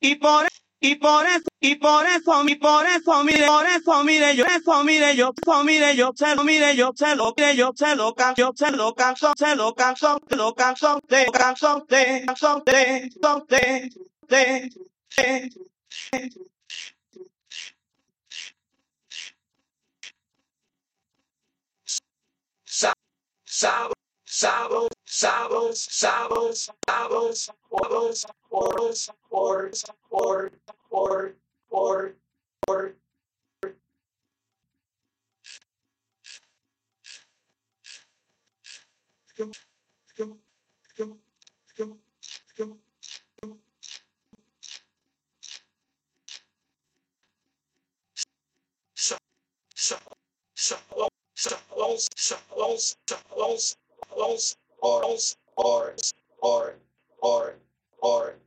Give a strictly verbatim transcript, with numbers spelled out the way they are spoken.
y por y por eso, y por eso, y por eso, mire, por eso, mire yo, eso, mire yo, eso, mire yo, se lo, mire yo, se lo, mire yo, se lo canso, yo se lo canso, se lo canso, se lo canso, de, canso, de, canso, de, de, de, de, de. Sa, sabo, sabo, sabo, sabo, sabo, sabos, sabos, por, por, por, por, por. So, so, so, so, so, so, so, so, or, or, or, or, or.